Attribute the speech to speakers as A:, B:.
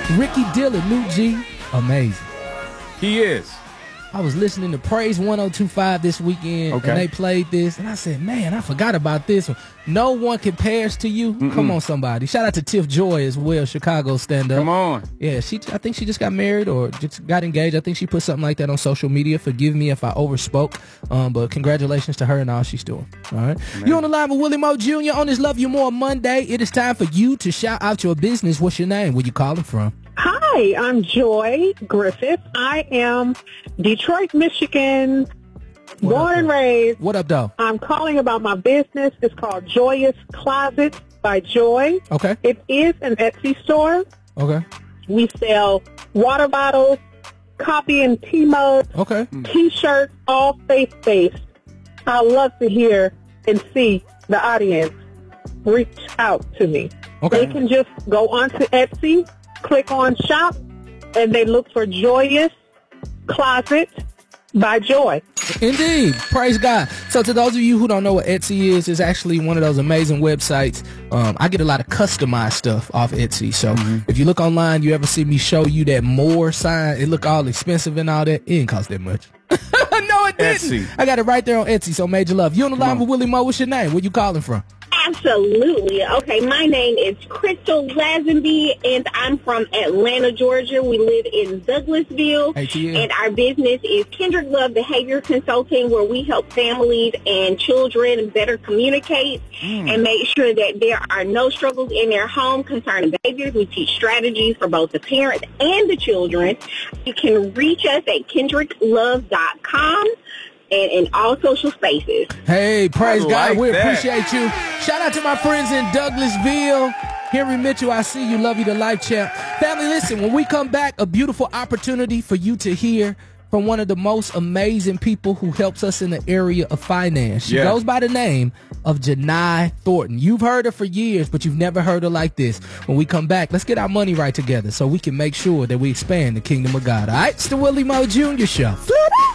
A: Ricky Dillon, New G, amazing.
B: He is.
A: I was listening to Praise 102.5 this weekend, and they played this, and I said, man, I forgot about this one. No one compares to you. Come on, somebody. Shout out to Tiff Joy as well, Chicago stand-up.
B: Come on.
A: Yeah, I think she just got married or just got engaged. I think she put something like that on social media. Forgive me if I overspoke, but congratulations to her and all she's doing. All right. You're on the line with Willie Moe Jr. on this Love You More Monday. It is time for you to shout out your business. What's your name? Where you calling from?
C: Hi, I'm Joy Griffith. I am Detroit, Michigan, born and raised.
A: What up, though?
C: I'm calling about my business. It's called Joyous Closet by Joy.
A: Okay.
C: It is an Etsy store.
A: Okay.
C: We sell water bottles, coffee and tea mugs, T-shirts, all faith-based. I love to hear and see the audience reach out to me.
A: Okay.
C: They can just go onto Etsy, click on shop, and they look for Joyous Closet by Joy.
A: Indeed. Praise God. So to those of you who don't know what Etsy is, it's actually one of those amazing websites. I get a lot of customized stuff off Etsy. So if you look online, you ever see me show you that more sign, it look all expensive and all that. It didn't cost that much. No, it didn't.
B: Etsy.
A: I got it right there on Etsy. So major love. You on the line with Willie Moe. What's your name? Where you calling from?
D: Absolutely. Okay, my name is Crystal Lazenby, and I'm from Atlanta, Georgia. We live in Douglasville, and our business is Kendrick Love Behavior Consulting, where we help families and children better communicate and make sure that there are no struggles in their home concerning behaviors. We teach strategies for both the parents and the children. You can reach us at KendrickLove.com. And in all social spaces.
A: Hey, praise God. We appreciate you. Shout out to my friends in Douglasville. Henry Mitchell, I see you. Love you to life, champ. Family, listen, when we come back, a beautiful opportunity for you to hear from one of the most amazing people who helps us in the area of finance. She goes by the name of Janai Thornton. You've heard her for years, but you've never heard her like this. When we come back, let's get our money right together so we can make sure that we expand the kingdom of God. All right? It's the Willie Moe Jr. Show.